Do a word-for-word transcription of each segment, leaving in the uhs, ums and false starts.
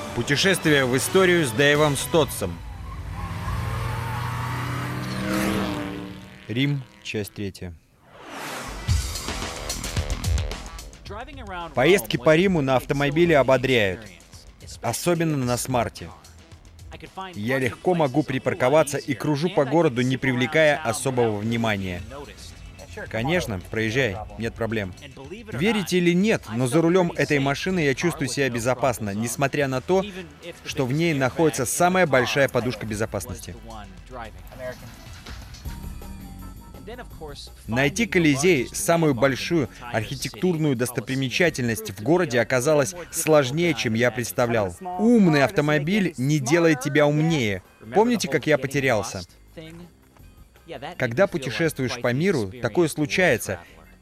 Путешествие в историю с Дэйвом Стотсом. Рим, часть третья. Поездки по Риму на автомобиле ободряют, особенно на смарте. Я легко могу припарковаться и кружу по городу, не привлекая особого внимания. Конечно, проезжай, нет проблем. Верите или нет, но за рулем этой машины я чувствую себя безопасно, несмотря на то, что в ней находится самая большая подушка безопасности. Найти Колизей, самую большую архитектурную достопримечательность в городе, оказалось сложнее, чем я представлял. Умный автомобиль не делает тебя умнее. Помните, как я потерялся? Когда путешествуешь по миру, такое случается.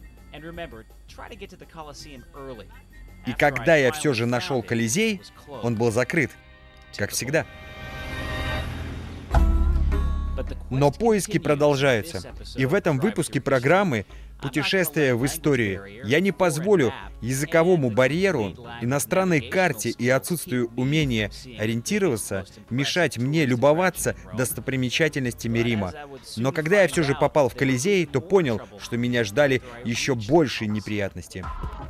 И когда я все же нашел Колизей, он был закрыт, как всегда. Но поиски продолжаются. И в этом выпуске программы «Путешествие в историю» я не позволю языковому барьеру, иностранной карте и отсутствию умения ориентироваться мешать мне любоваться достопримечательностями Рима. Но когда я все же попал в Колизей, то понял, что меня ждали еще большие неприятности.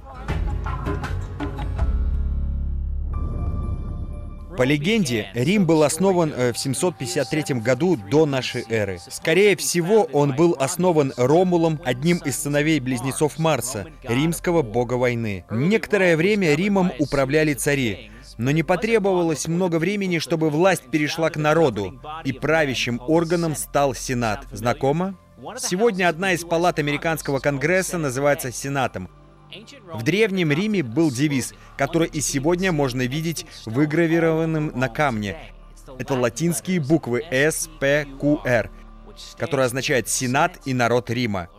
По легенде, Рим был основан в семьсот пятьдесят третьем году до нашей эры. Скорее всего, он был основан Ромулом, одним из сыновей-близнецов Марса, римского бога войны. Некоторое время Римом управляли цари, но не потребовалось много времени, чтобы власть перешла к народу, и правящим органом стал Сенат. Знакомо? Сегодня одна из палат американского Конгресса называется Сенатом. В Древнем Риме был девиз, который и сегодня можно видеть выгравированным на камне. Это латинские буквы эс пэ ку эр, которые означают «Сенат и народ Рима».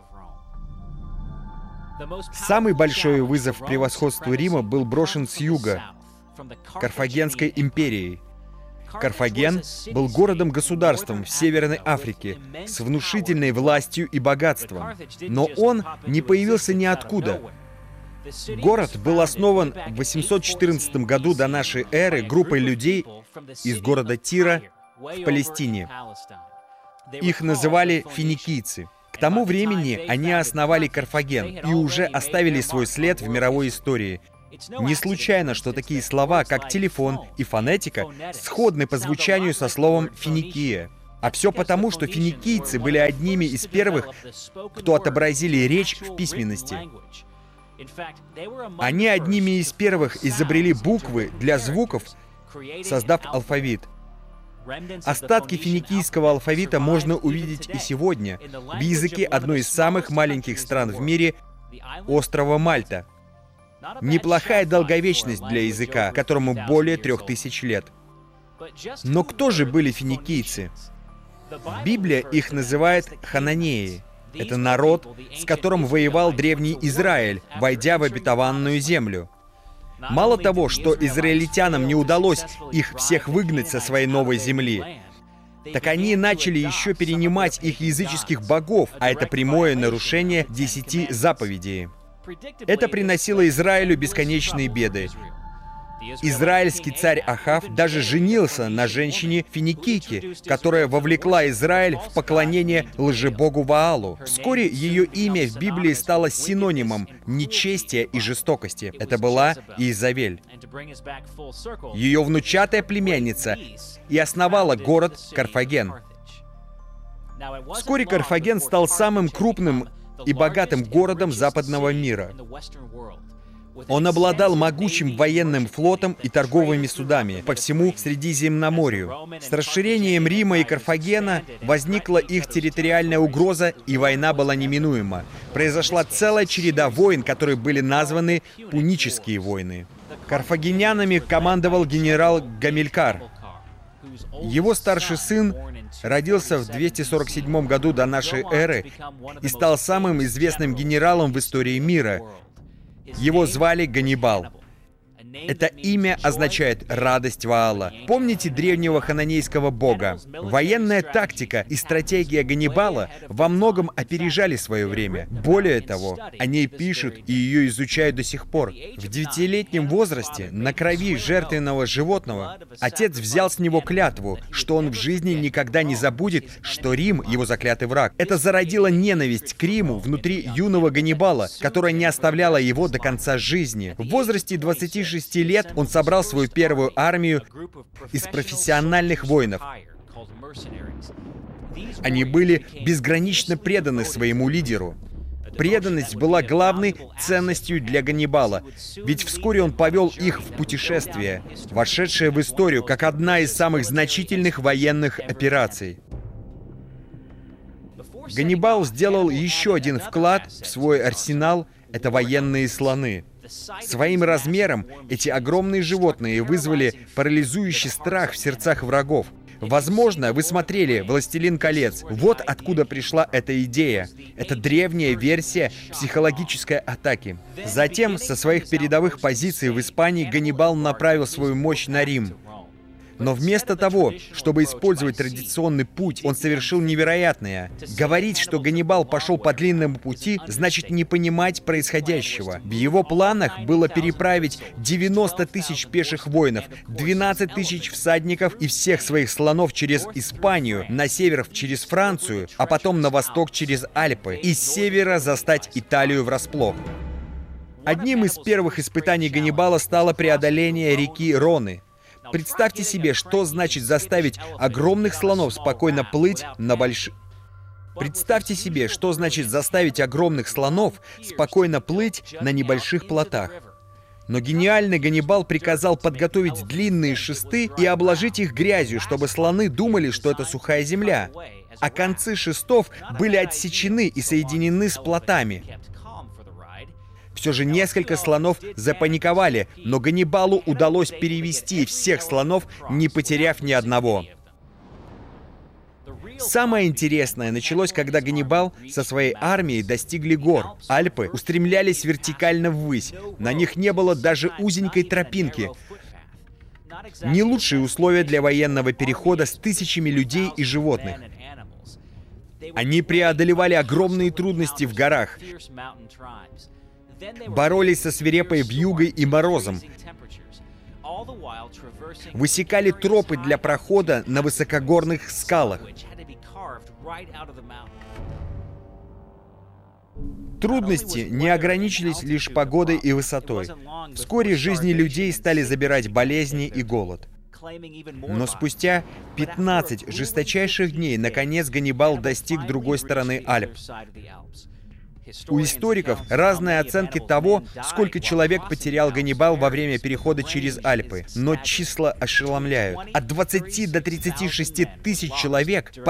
Самый большой вызов превосходству Рима был брошен с юга, Карфагенской империей. Карфаген был городом-государством в Северной Африке с внушительной властью и богатством, но он не появился ниоткуда. Город был основан в восемьсот четырнадцатом году до нашей эры группой людей из города Тира в Палестине. Их называли финикийцы. К тому времени они основали Карфаген и уже оставили свой след в мировой истории. Не случайно, что такие слова, как телефон и фонетика, сходны по звучанию со словом «финикия». А все потому, что финикийцы были одними из первых, кто отобразили речь в письменности. Они одними из первых изобрели буквы для звуков, создав алфавит. Остатки финикийского алфавита можно увидеть и сегодня в языке одной из самых маленьких стран в мире — острова Мальта. Неплохая долговечность для языка, которому более трех тысяч лет. Но кто же были финикийцы? Библия их называет хананеи. Это народ, с которым воевал древний Израиль, войдя в обетованную землю. Мало того, что израильтянам не удалось их всех выгнать со своей новой земли, так они начали еще перенимать их языческих богов, а это прямое нарушение десяти заповедей. Это приносило Израилю бесконечные беды. Израильский царь Ахав даже женился на женщине-финикийке, которая вовлекла Израиль в поклонение лжебогу Ваалу. Вскоре ее имя в Библии стало синонимом нечестия и жестокости. Это была Иезавель. Ее внучатая племянница и основала город Карфаген. Вскоре Карфаген стал самым крупным и богатым городом западного мира. Он обладал могучим военным флотом и торговыми судами по всему Средиземноморью. С расширением Рима и Карфагена возникла их территориальная угроза, и война была неминуема. Произошла целая череда войн, которые были названы Пунические войны. Карфагенянами командовал генерал Гамилькар. Его старший сын родился в двести сорок седьмом году до нашей эры и стал самым известным генералом в истории мира. Его звали Ганнибал. Это имя означает «радость Ваала». Помните древнего хананейского бога? Военная тактика и стратегия Ганнибала во многом опережали свое время. Более того, о ней пишут и ее изучают до сих пор. В девятилетнем возрасте, на крови жертвенного животного, отец взял с него клятву, что он в жизни никогда не забудет, что Рим — его заклятый враг. Это зародило ненависть к Риму внутри юного Ганнибала, которая не оставляла его до конца жизни. В возрасте двадцати шести лет он собрал свою первую армию из профессиональных воинов. Они были безгранично преданы своему лидеру. Преданность была главной ценностью для Ганнибала, ведь вскоре он повел их в путешествие, вошедшее в историю как одна из самых значительных военных операций. Ганнибал сделал еще один вклад в свой арсенал — это военные слоны. Своим размером эти огромные животные вызвали парализующий страх в сердцах врагов. Возможно, вы смотрели «Властелин колец». Вот откуда пришла эта идея. Это древняя версия психологической атаки. Затем, со своих передовых позиций в Испании, Ганнибал направил свою мощь на Рим. Но вместо того, чтобы использовать традиционный путь, он совершил невероятное. Говорить, что Ганнибал пошел по длинному пути, значит не понимать происходящего. В его планах было переправить девяносто тысяч пеших воинов, двенадцать тысяч всадников и всех своих слонов через Испанию, на север через Францию, а потом на восток через Альпы, и с севера застать Италию врасплох. Одним из первых испытаний Ганнибала стало преодоление реки Роны. Представьте себе, что значит заставить огромных слонов спокойно плыть на больших... Представьте себе, что значит заставить огромных слонов спокойно плыть на небольших плотах. Но гениальный Ганнибал приказал подготовить длинные шесты и обложить их грязью, чтобы слоны думали, что это сухая земля. А концы шестов были отсечены и соединены с плотами. Все же несколько слонов запаниковали, но Ганнибалу удалось перевести всех слонов, не потеряв ни одного. Самое интересное началось, когда Ганнибал со своей армией достигли гор. Альпы устремлялись вертикально ввысь. На них не было даже узенькой тропинки. Не лучшие условия для военного перехода с тысячами людей и животных. Они преодолевали огромные трудности в горах, боролись со свирепой вьюгой и морозом, высекали тропы для прохода на высокогорных скалах. Трудности не ограничились лишь погодой и высотой. Вскоре жизни людей стали забирать болезни и голод. Но спустя пятнадцать жесточайших дней, наконец, Ганнибал достиг другой стороны Альп. У историков разные оценки того, сколько человек потерял Ганнибал во время перехода через Альпы, но числа ошеломляют. От двадцати до тридцати шести тысяч человек